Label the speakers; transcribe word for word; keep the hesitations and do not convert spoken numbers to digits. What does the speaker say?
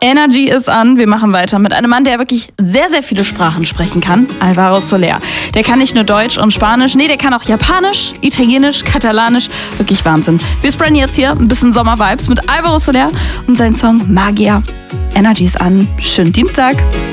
Speaker 1: Energy ist an. Wir machen weiter mit einem Mann, der wirklich sehr, sehr viele Sprachen sprechen kann. Alvaro Soler. Der kann nicht nur Deutsch und Spanisch, nee, der kann auch Japanisch, Italienisch, Katalanisch. Wirklich Wahnsinn. Wir sprechen jetzt hier ein bisschen Sommer-Vibes mit Alvaro Soler und sein Song Magia. Energy ist an. Schönen Dienstag.